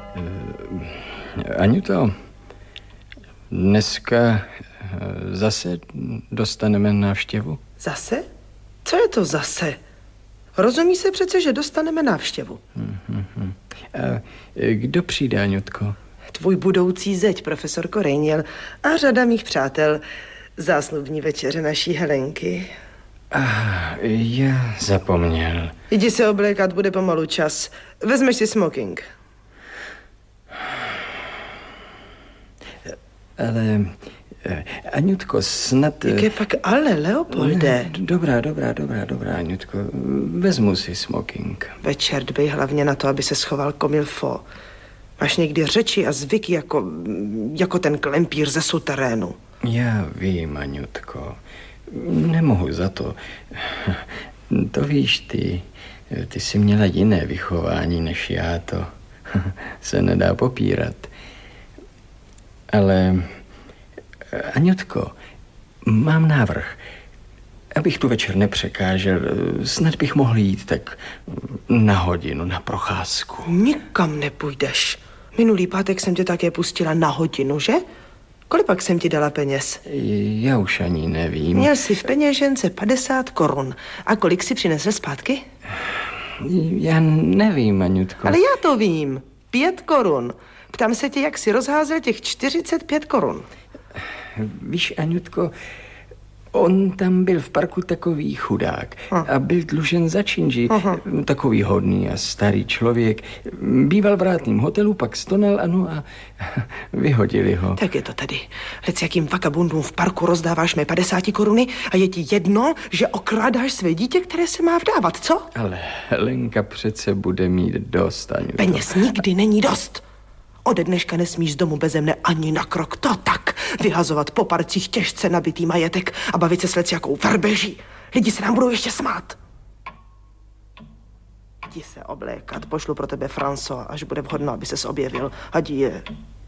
Aňuto, dneska zase dostaneme návštěvu? Zase? Co je to zase? Rozumí se přece, že dostaneme návštěvu. A kdo přijde, Aňutko? Tvůj budoucí zeď, profesor Korejněl, a řada mých přátel. Zásnubní večeře naší Helenky. Já zapomněl. Jdi se oblékat, bude pomalu čas. Vezmeš si smoking. Ale, Aňutko, snad... Jaké pak ale, Leopolde? Dobrá, Aňutko. Vezmu si smoking. Večer dbej hlavně na to, aby se schoval comme il faut. Máš někdy řeči a zvyky jako ten klempír ze suterénu. Já vím, Aňutko. Nemohu za to. To víš ty. Ty jsi měla jiné vychování než já, to se nedá popírat. Ale, Aňutko, mám návrh. Abych tu večer nepřekážel, snad bych mohl jít tak na hodinu, na procházku. Nikam nepůjdeš. Minulý pátek jsem tě také pustila na hodinu, že? Kolik pak jsem ti dala peněz? Já už ani nevím. Měl jsi v peněžence 50 korun. A kolik si přinesl zpátky? Já nevím, Aňutko. Ale já to vím. 5 korun. Ptám se tě, jak jsi rozházel těch 45 korun. Víš, Aňutko, on tam byl v parku takový chudák a byl dlužen za činži. Takový hodný a starý člověk. Býval v rátným hotelu, pak stonal, ano, a vyhodili ho. Tak je to tady. Lec jakým vakabundům v parku rozdáváš mé 50 koruny a je ti jedno, že okrádáš své dítě, které se má vdávat, co? Ale Helenka přece bude mít dost, Aňutko. Peněz nikdy není dost. Ode dneška nesmíš z domu beze mne ani na krok. To tak. Vyhazovat po parcích těžce nabitý majetek a bavit se s leciakou verbeží. Lidi se nám budou ještě smát. Jdi se oblékat. Pošlu pro tebe François, až bude vhodno, aby ses objevil. Adi je.